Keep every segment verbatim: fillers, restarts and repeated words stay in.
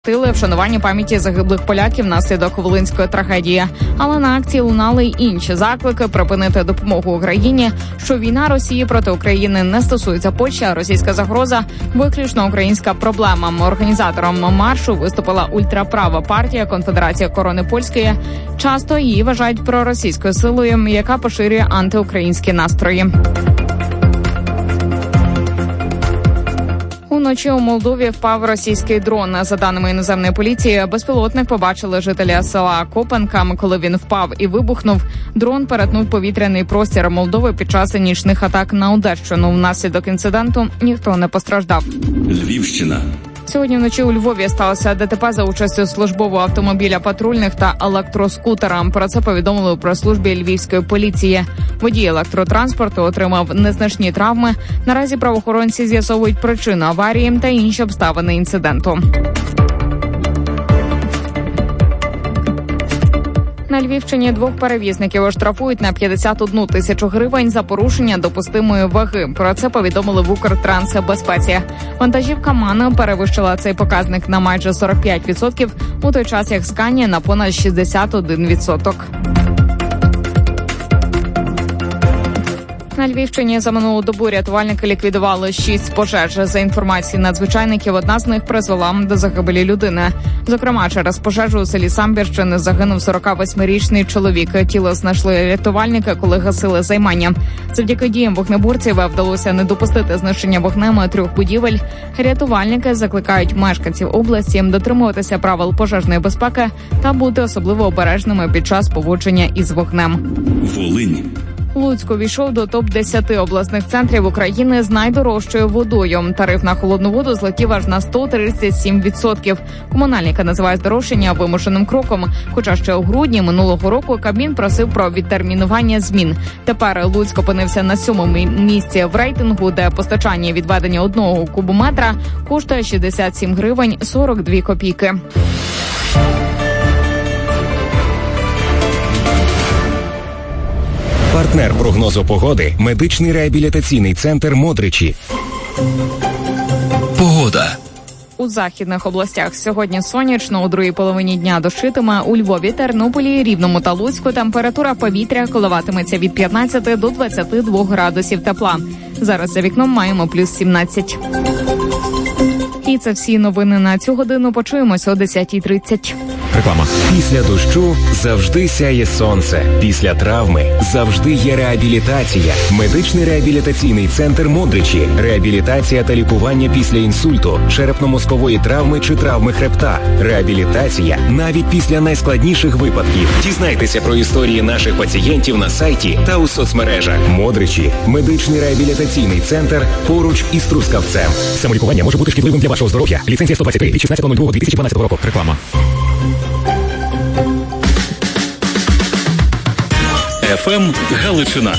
Тили вшанування пам'яті загиблих поляків внаслідок волинської трагедії. Але на акції лунали й інші заклики припинити допомогу Україні, що війна Росії проти України не стосується Польщі, а російська загроза – виключно українська проблема. Організатором маршу виступила ультраправа партія Конфедерація Корони Польської. Часто її вважають проросійською силою, яка поширює антиукраїнські настрої. Уночі у Молдові впав російський дрон. За даними іноземної поліції, безпілотник побачили жителі села Копенка. Коли він впав і вибухнув, дрон перетнув повітряний простір Молдови під час нічних атак на Одещину. Внаслідок інциденту ніхто не постраждав. Львівщина. Сьогодні вночі у Львові сталося ДТП за участю службового автомобіля патрульних та електроскутера. Про це повідомили у прес-службі львівської поліції. Водій електротранспорту отримав незначні травми. Наразі правоохоронці з'ясовують причину аварії та інші обставини інциденту. На Львівщині двох перевізників оштрафують на п'ятдесят одну тисячу гривень за порушення допустимої ваги. Про це повідомили в Укртрансбезпеці. Вантажівка «Мана» перевищила цей показник на майже сорок п'ять відсотків, у той час як «Сканія» на понад шістдесят один відсоток. На Львівщині за минулу добу рятувальники ліквідували шість пожеж. За інформацією надзвичайників, одна з них призвела до загибелі людини. Зокрема, через пожежу у селі Самбірщини загинув сорокавосьмирічний чоловік. Тіло знайшли рятувальники, коли гасили займання. Завдяки діям вогнеборців вдалося не допустити знищення вогнем трьох будівель. Рятувальники закликають мешканців області дотримуватися правил пожежної безпеки та бути особливо обережними під час поводження із вогнем. Волинь. Луцьк увійшов до топ десяти обласних центрів України з найдорожчою водою. Тариф на холодну воду злетів аж на сто тридцять сім відсотків. Комунальники називають здорожчання вимушеним кроком. Хоча ще у грудні минулого року Кабмін просив про відтермінування змін. Тепер Луцьк опинився на сьомому місці в рейтингу, де постачання і відведення одного кубометра коштує шістдесят сім гривень сорок дві копійки. Партнер прогнозу погоди – медичний реабілітаційний центр «Модричі». Погода. У західних областях сьогодні сонячно, у другій половині дня дощитиме. У Львові, Тернополі, Рівному та Луцьку температура повітря коливатиметься від п'ятнадцяти до двадцяти двох градусів тепла. Зараз за вікном маємо плюс сімнадцять. І це всі новини на цю годину. Почуємося о десятій тридцять. Реклама. Після дощу завжди сяє сонце. Після травми завжди є реабілітація. Медичний реабілітаційний центр «Модричі». Реабілітація та лікування після інсульту, черепно-мозкової травми чи травми хребта. Реабілітація навіть після найскладніших випадків. Дізнайтеся про історії наших пацієнтів на сайті та у соцмережах. «Модричі» – медичний реабілітаційний центр поруч із Трускавцем. Самолікування може бути шкідливим для вашого здоров'я. Ліцензія сто двадцять три від шістнадцятого лютого дві тисячі дванадцятого року. Реклама. еф ем Галичина.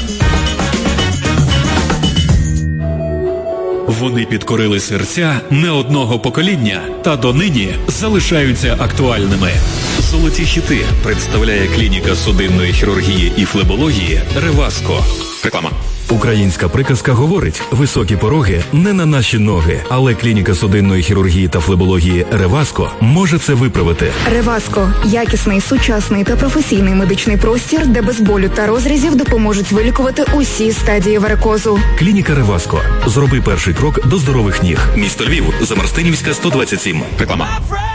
Вони підкорили серця не одного покоління та донині залишаються актуальними. Золоті хіти представляє клініка судинної хірургії і флебології «Реваско». Реклама. Українська приказка говорить: високі пороги не на наші ноги, але клініка судинної хірургії та флебології «Реваско» може це виправити. «Реваско» – якісний, сучасний та професійний медичний простір, де без болю та розрізів допоможуть вилікувати усі стадії варикозу. Клініка «Реваско». Зроби перший крок до здорових ніг. Місто Львів, Замарстинівська, сто двадцять сім. Реклама.